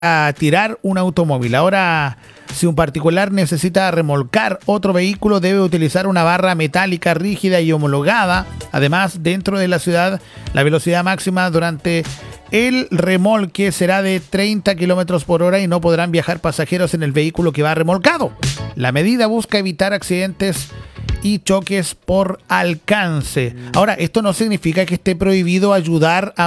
a tirar un automóvil. Ahora, si un particular necesita remolcar otro vehículo, debe utilizar una barra metálica rígida y homologada. Además, dentro de la ciudad, la velocidad máxima durante el remolque será de 30 kilómetros por hora y no podrán viajar pasajeros en el vehículo que va remolcado. La medida busca evitar accidentes y choques por alcance. Ahora, esto no significa que esté prohibido ayudar a